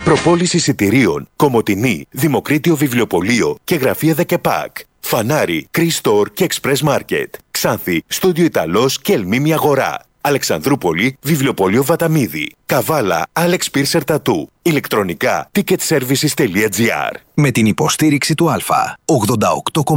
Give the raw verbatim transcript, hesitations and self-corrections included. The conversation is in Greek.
Προπόληση εισιτηρίων, Κομοτηνή, Δημοκρίτιο Βιβλιοπωλείο και Γραφεία Δεκεπάκ. Φανάρι, Κρίστορ και Express Market. Ξάνθη, Στούντιο Ιταλός και Ελμίμη Αγορά. Αλεξανδρούπολη, Βιβλιοπωλείο Βαταμίδη. Καβάλα, Alex Piercer Tattoo. Ηλεκτρονικά, ticketservices τελεία gr. Με την υποστήριξη του Α. ογδόντα οκτώ